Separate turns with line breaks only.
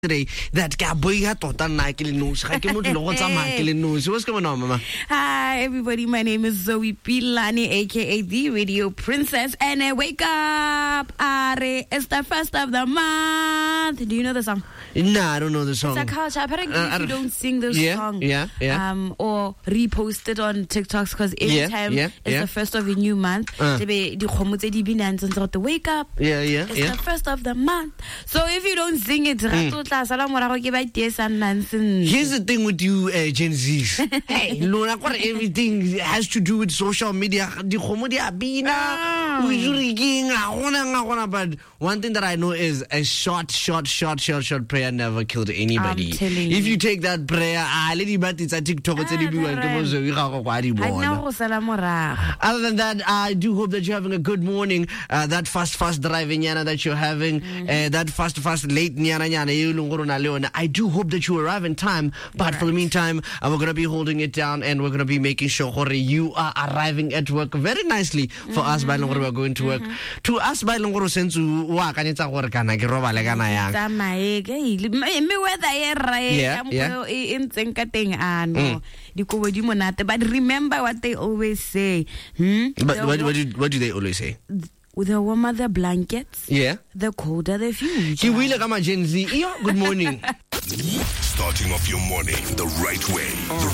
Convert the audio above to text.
today that what's going on, Mama?
Hi, everybody. My name is Zoe Pilani, aka the Radio Princess, and wake up! Are it's the first of the month. Do you know the song?
No, I don't know the song.
It's a culture. Apparently, if you don't sing the song, or repost it on TikToks, because every time it's the first of a new month, the wake up. It's the first of the month. So if you don't sing it, here's
the thing with you, Gen Zs. Hey, Luna, everything has to do with social media. But one thing that I know is a short prayer never killed anybody. If you take that prayer, it's a TikTok. Other than that, I do hope that you're having a good morning. That fast driving yana that you're having, that fast late yana. I do hope that you arrive in time, but for the meantime, we're going to be holding it down and we're going to be making sure you are arriving at work very nicely for us by Longoro. We're going to work. To us by Longoro sensu wa kanetsa gore kana ke robale kana yang.
But remember what they always say.
But what do they always say?
The warmer the blankets, the colder the future.
Good morning.
Starting off your morning the right way.